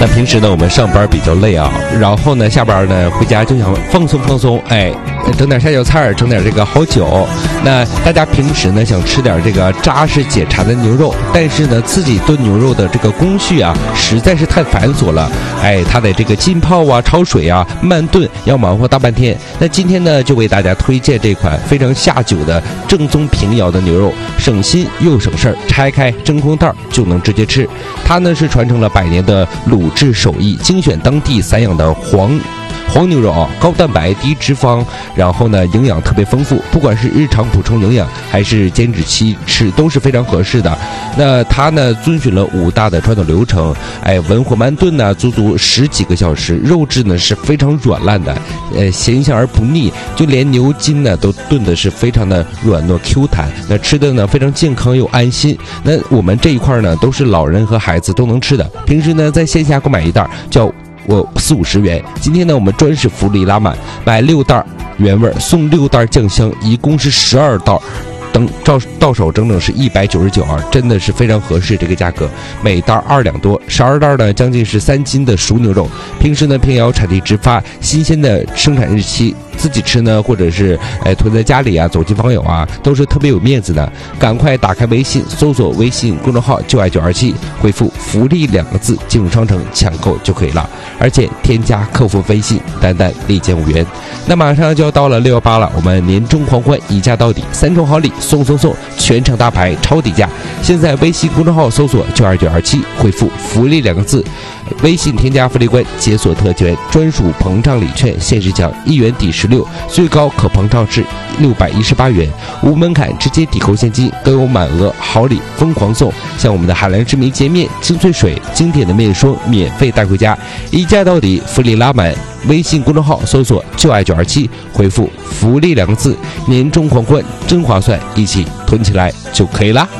那平时呢，我们上班比较累啊，然后呢，下班呢回家就想放松放松，整点下酒菜，整点这个好酒。那大家平时呢想吃点这个扎实解馋的牛肉，但是呢自己炖牛肉的这个工序啊实在是太繁琐了，它得这个浸泡啊、焯水啊、慢炖，要忙活大半天。那今天呢就为大家推荐这款非常下酒的正宗平遥的牛肉，省心又省事儿，拆开真空袋就能直接吃。它呢是传承了100年的卤制手艺，精选当地散养的黄牛肉啊，高蛋白低脂肪，然后呢营养特别丰富，不管是日常补充营养还是减脂期吃都是非常合适的。那它呢遵循了5大的传统流程，文火慢炖呢足足10几个小时，肉质呢是非常软烂的，咸香而不腻，就连牛筋呢都炖的是非常的软糯 Q 弹，那吃的呢非常健康又安心。那我们这一块呢都是老人和孩子都能吃的，平时呢在线下购买一袋叫40-50元，今天呢我们专属福利拉满，买6袋原味送6袋酱香，一共是12袋，到手整整是199啊，真的是非常合适这个价格，每袋2两多，12袋呢将近是3斤的熟牛肉。平时呢平遥产地直发，新鲜的生产日期，自己吃呢或者是囤在家里啊，走亲访友啊，都是特别有面子的。赶快打开微信，搜索微信公众号就爱927，回复福利2个字进入商城抢购就可以了，而且添加客服微信单立减5元。那马上就要到了618了，我们年终狂欢一价到底，3重好礼送，全场大牌超低价。现在微信公众号搜索92927，回复福利2个字，微信添加福利官解锁特权，专属膨胀礼券，限时奖1元抵16，最高可膨胀至618元，无门槛直接抵扣现金，更有满额好礼疯狂送，像我们的海蓝之谜洁面、精粹水、经典的面霜免费带回家，一价到底，福利拉满。微信公众号搜索就爱927，回复福利2个字，年终狂欢真划算，一起囤起来就可以啦。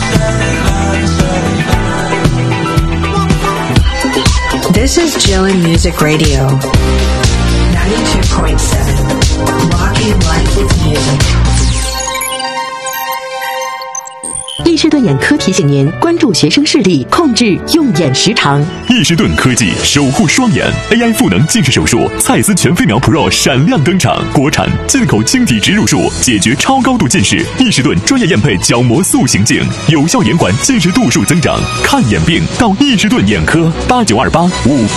This is Jillian Music Radio 92.7, Rocking Life with Music。 易士顿眼科提醒您关注学生视力，控制用眼时长。 易士顿科技守护双眼 AI 赋能近视手术，蔡司全飞秒 Pro 闪亮登场，国产进口晶体植入术，解决超高度近视。易士顿专业验配角膜塑形镜，有效延缓近视度数增长。看眼病到易士顿眼科，892855。